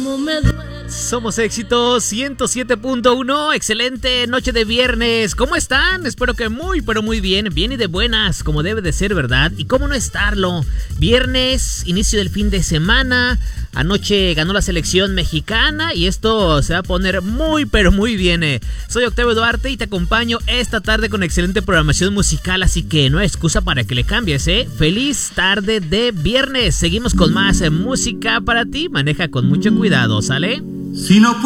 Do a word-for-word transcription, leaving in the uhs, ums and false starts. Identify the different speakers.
Speaker 1: cómo me duele.
Speaker 2: Somos Éxito ciento siete punto uno. Excelente noche de viernes. ¿Cómo están? Espero que muy, pero muy bien. Bien y de buenas, como debe de ser, ¿verdad? ¿Y cómo no estarlo? Viernes, inicio del fin de semana. Anoche ganó la selección mexicana y esto se va a poner muy, pero muy bien. eh. Soy Octavio Duarte y te acompaño esta tarde con excelente programación musical, así que no hay excusa para que le cambies, ¿eh? Feliz tarde de viernes. Seguimos con más eh, música para ti. Maneja con mucho cuidado, ¿sale?
Speaker 3: Si no